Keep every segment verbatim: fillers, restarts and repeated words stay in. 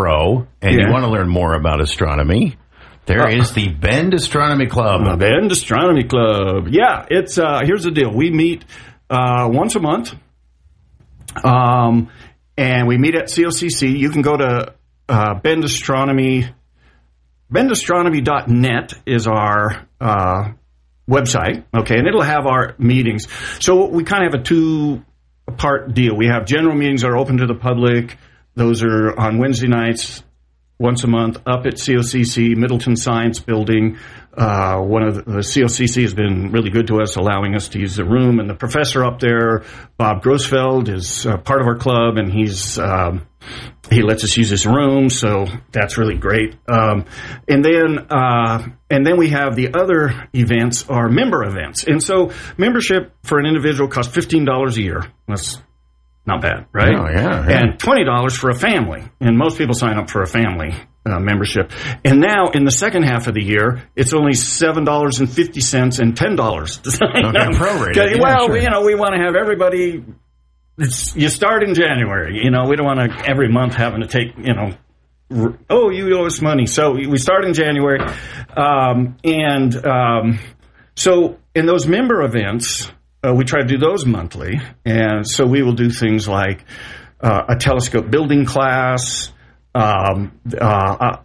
Pro, and yeah. you want to learn more about astronomy, there uh, is the Bend Astronomy Club. The Bend Astronomy Club. Yeah, it's uh, here's the deal. We meet uh, once a month, um, and we meet at C O C C. You can go to uh, Bend Astronomy. bend astronomy dot net is our uh, website, okay, and it'll have our meetings. So we kind of have a two-part deal. We have general meetings that are open to the public. Those are on Wednesday nights, once a month, up at C O C C, Middleton Science Building. Uh, one of the, the C O C C has been really good to us, allowing us to use the room. And the professor up there, Bob Grossfeld, is uh, part of our club, and he's um, he lets us use his room, so that's really great. Um, and then uh, and then we have the other events are member events, and so membership for an individual costs fifteen dollars a year. That's not bad, right? Oh, yeah, yeah. And twenty dollars for a family. And most people sign up for a family uh, membership. And now, in the second half of the year, it's only seven dollars and fifty cents and ten dollars to sign okay, up. Prorated. Yeah, well, sure. you know, we want to have everybody... It's, you start in January. You know, we don't want to every month having to take, you know, r- oh, you owe us money. So we start in January. Um, and um, so in those member events... Uh, we try to do those monthly, and so we will do things like uh, a telescope building class, um, uh, uh,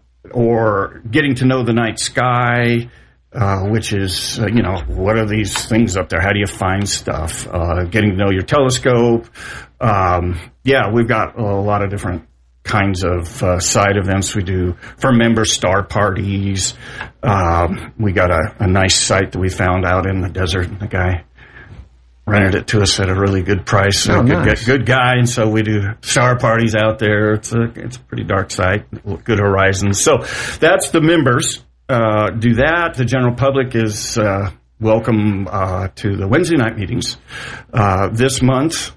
or getting to know the night sky, uh, which is, uh, you know, what are these things up there? How do you find stuff? Uh, getting to know your telescope. Um, yeah, we've got a lot of different kinds of uh, side events we do for member star parties. Um, we got a, a nice site that we found out in the desert. The guy rented it to us at a really good price. Oh, good, nice. good guy, and so we do star parties out there. It's a it's a pretty dark site, good horizons. So that's the members uh, do that. The general public is uh, welcome uh, to the Wednesday night meetings. Uh, this month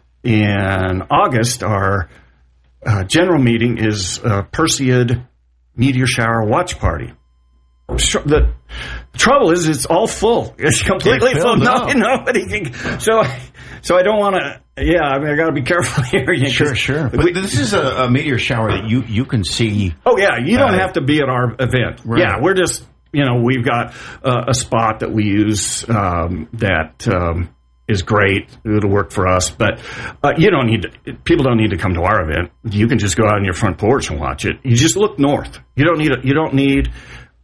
in August, our uh, general meeting is uh, Perseid Meteor Shower Watch Party. The trouble is, it's all full. It's completely full. No, nobody can. So, so I don't want to. Yeah, I mean, I got to be careful here. You sure, sure. But we, this is a, a meteor shower that you you can see. Oh yeah, you don't uh, have to be at our event. Right. Yeah, we're just you know we've got uh, a spot that we use um, that. Um, is great. It'll work for us, but uh, you don't need to, people don't need to come to our event. You can just go out on your front porch and watch it. You just look north. You don't need a, you don't need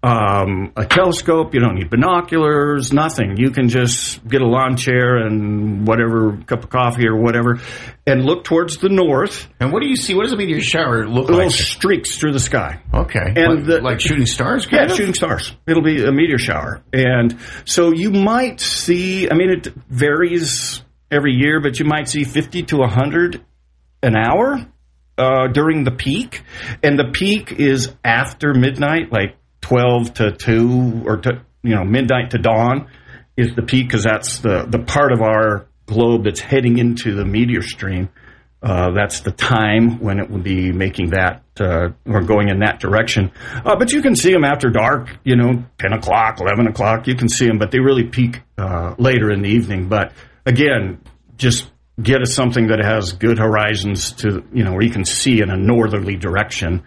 um, a telescope. You don't need binoculars. Nothing. You can just get a lawn chair and whatever cup of coffee or whatever, and look towards the north. And what do you see? What does a meteor shower look Little like? streaks through the sky. Okay, and like, the, like shooting stars. Yeah, Kind of? shooting stars. It'll be a meteor shower, and so you might see. I mean, it varies every year, but you might see fifty to a hundred an hour uh, during the peak, and the peak is after midnight, like twelve to two, or to you know midnight to dawn is the peak, because that's the the part of our globe that's heading into the meteor stream. Uh, that's the time when it will be making that uh, or going in that direction. Uh, but you can see them after dark, you know, ten o'clock, eleven o'clock. You can see them, but they really peak uh, later in the evening. But again, just get us something that has good horizons to, you know, where you can see in a northerly direction.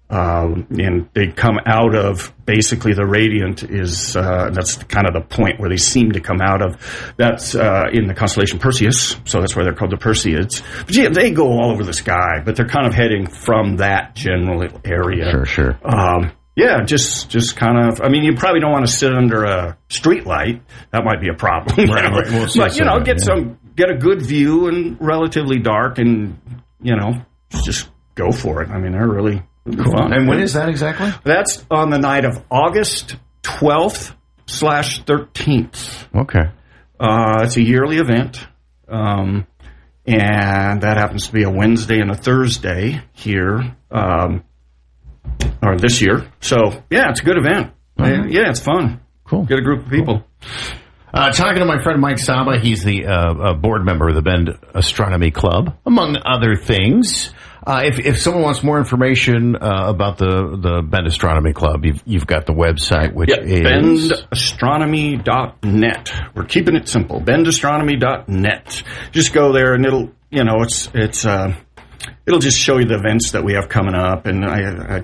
Um, and they come out of, basically the radiant is, uh, that's kind of the point where they seem to come out of. That's uh, in the constellation Perseus, so that's why they're called the Perseids. But yeah, they go all over the sky, but they're kind of heading from that general area. Sure, sure. Um, yeah, just just kind of, I mean, you probably don't want to sit under a street light. That might be a problem. Right, right. We'll see but, you know, that, get yeah. some, get a good view and relatively dark, and, you know, just go for it. I mean, they're really... Cool. And when is that exactly? That's on the night of August twelfth slash thirteenth. Okay. Uh, it's a yearly event. Um, and that happens to be a Wednesday and a Thursday here, um, or this year. So, yeah, it's a good event. Mm-hmm. Yeah, it's fun. Cool. Get a group of people. Cool. Uh, talking to my friend Mike Saba, he's the uh, uh, board member of the Bend Astronomy Club, among other things. Uh, if, if someone wants more information uh, about the, the Bend Astronomy Club, you've, you've got the website, which yep, is... bend astronomy dot net. We're keeping it simple. bend astronomy dot net. Just go there, and it'll, you know, it's, it's, uh, it'll just show you the events that we have coming up. And I, I